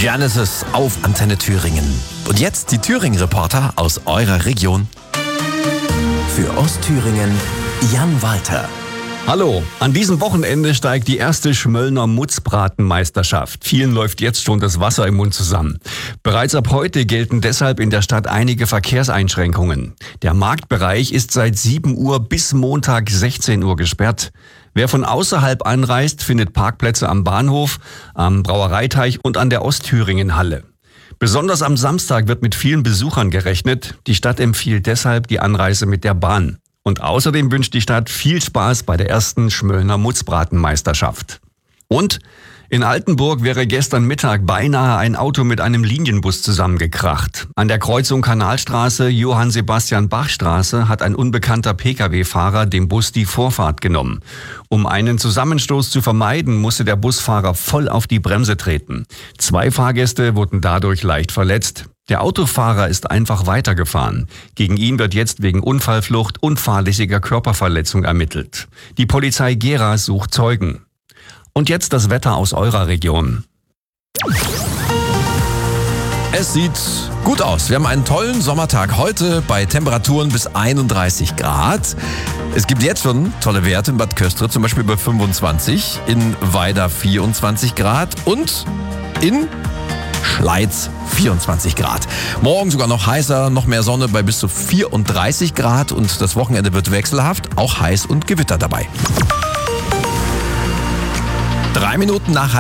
Genesis auf Antenne Thüringen. Und jetzt die Thüringen-Reporter aus eurer Region. Für Ostthüringen Jan Walter. Hallo, an diesem Wochenende steigt die erste Schmöllner Mutzbratenmeisterschaft. Vielen läuft jetzt schon das Wasser im Mund zusammen. Bereits ab heute gelten deshalb in der Stadt einige Verkehrseinschränkungen. Der Marktbereich ist seit 7 Uhr bis Montag 16 Uhr gesperrt. Wer von außerhalb anreist, findet Parkplätze am Bahnhof, am Brauereiteich und an der Ostthüringen-Halle. Besonders am Samstag wird mit vielen Besuchern gerechnet. Die Stadt empfiehlt deshalb die Anreise mit der Bahn. Und außerdem wünscht die Stadt viel Spaß bei der ersten Schmöllner Mutzbratenmeisterschaft. Und in Altenburg wäre gestern Mittag beinahe ein Auto mit einem Linienbus zusammengekracht. An der Kreuzung Kanalstraße, Johann-Sebastian-Bach-Straße hat ein unbekannter Pkw-Fahrer dem Bus die Vorfahrt genommen. Um einen Zusammenstoß zu vermeiden, musste der Busfahrer voll auf die Bremse treten. 2 Fahrgäste wurden dadurch leicht verletzt. Der Autofahrer ist einfach weitergefahren. Gegen ihn wird jetzt wegen Unfallflucht und fahrlässiger Körperverletzung ermittelt. Die Polizei Gera sucht Zeugen. Und jetzt das Wetter aus eurer Region. Es sieht gut aus. Wir haben einen tollen Sommertag heute bei Temperaturen bis 31 Grad. Es gibt jetzt schon tolle Werte in Bad Köstritz, zum Beispiel bei 25, in Weida 24 Grad und in Schleiz 24 Grad. Morgen sogar noch heißer, noch mehr Sonne bei bis zu 34 Grad und das Wochenende wird wechselhaft, auch heiß und Gewitter dabei. 3 Minuten nach